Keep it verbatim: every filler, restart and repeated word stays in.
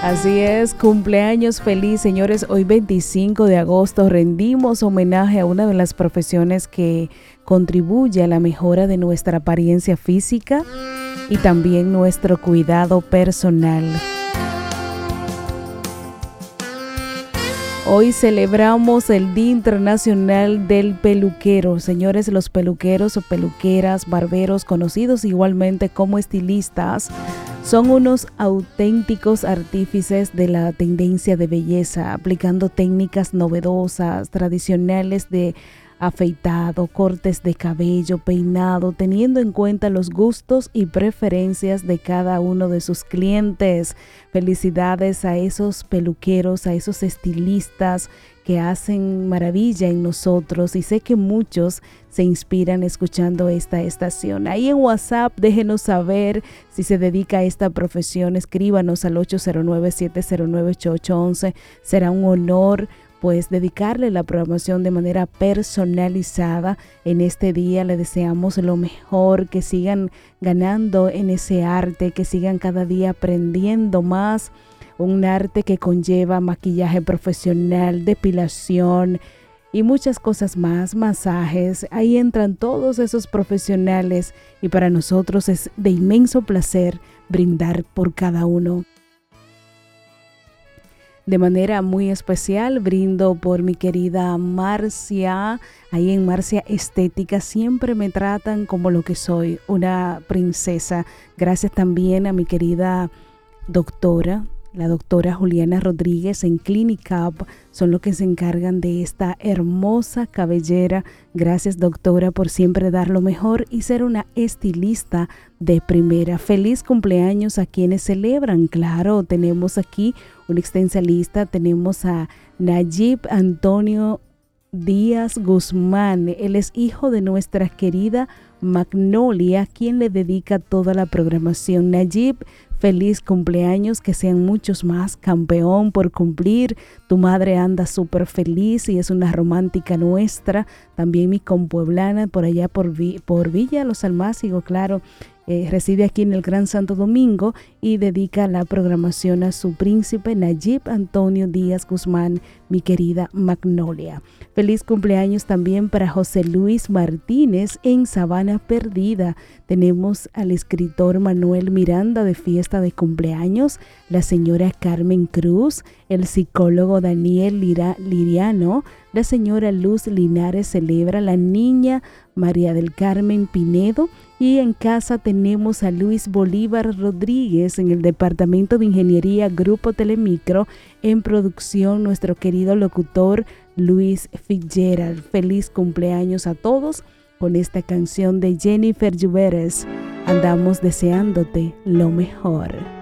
Así es, cumpleaños feliz, señores. Hoy veinticinco de agosto rendimos homenaje a una de las profesiones que contribuye a la mejora de nuestra apariencia física y también nuestro cuidado personal. Hoy celebramos el Día Internacional del Peluquero. Señores, los peluqueros o peluqueras, barberos, conocidos igualmente como estilistas, son unos auténticos artífices de la tendencia de belleza, aplicando técnicas novedosas, tradicionales de afeitado, cortes de cabello, peinado, teniendo en cuenta los gustos y preferencias de cada uno de sus clientes. Felicidades a esos peluqueros, a esos estilistas que hacen maravilla en nosotros, y sé que muchos se inspiran escuchando esta estación. Ahí en WhatsApp déjenos saber si se dedica a esta profesión, escríbanos al ocho cero nueve, siete cero nueve, ocho ocho uno uno. Será un honor pues dedicarle la programación de manera personalizada. En este día le deseamos lo mejor, que sigan ganando en ese arte, que sigan cada día aprendiendo más, un arte que conlleva maquillaje profesional, depilación y muchas cosas más, masajes. Ahí entran todos esos profesionales y para nosotros es de inmenso placer brindar por cada uno. De manera muy especial brindo por mi querida Marcia. Ahí en Marcia Estética siempre me tratan como lo que soy, una princesa. Gracias también a mi querida doctora, la doctora Juliana Rodríguez en Clinic Up, son los que se encargan de esta hermosa cabellera. Gracias, doctora, por siempre dar lo mejor y ser una estilista de primera. Feliz cumpleaños a quienes celebran. Claro, tenemos aquí una extensa lista. Tenemos a Nayib Antonio Díaz Guzmán. Él es hijo de nuestra querida Magnolia, quien le dedica toda la programación. Nayib, feliz cumpleaños, que sean muchos más, campeón por cumplir. Tu madre anda súper feliz y es una romántica nuestra. También mi compueblana por allá por, Vi- por Villa Los Almácigos, claro. Eh, reside aquí en el Gran Santo Domingo y dedica la programación a su príncipe Nayib Antonio Díaz Guzmán, mi querida Magnolia. Feliz cumpleaños también para José Luis Martínez en Sabana Perdida. Tenemos al escritor Manuel Miranda de fiesta de cumpleaños, la señora Carmen Cruz, el psicólogo Daniel Lira, Liriano, la señora Luz Linares celebra, la niña María del Carmen Pinedo, y en casa tenemos a Luis Bolívar Rodríguez en el Departamento de Ingeniería Grupo Telemicro, en producción nuestro querido locutor Luis Fitzgerald. Feliz cumpleaños a todos con esta canción de Jennifer Lluveres. Andamos deseándote lo mejor.